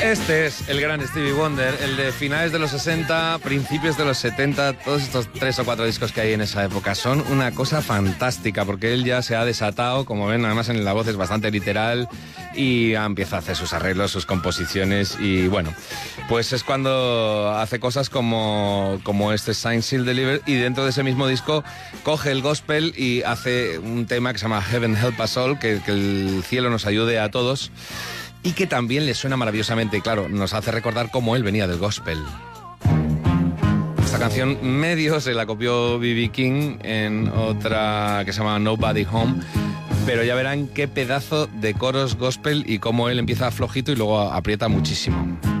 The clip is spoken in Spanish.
Este es el gran Stevie Wonder, el de finales de los 60, principios de los 70, todos estos 3 o 4 discos que hay en esa época son una cosa fantástica, porque él ya se ha desatado, como ven, además en la voz es bastante literal y empieza a hacer sus arreglos, sus composiciones y bueno, pues es cuando hace cosas como este Signed, Sealed, Delivered, y dentro de ese mismo disco coge el gospel y hace un tema que se llama Heaven Help Us All, que el cielo nos ayude a todos. Y que también le suena maravillosamente, y claro, nos hace recordar cómo él venía del gospel. Esta canción medio se la copió B.B. King en otra que se llama Nobody Home, pero ya verán qué pedazo de coros gospel y cómo él empieza flojito y luego aprieta muchísimo.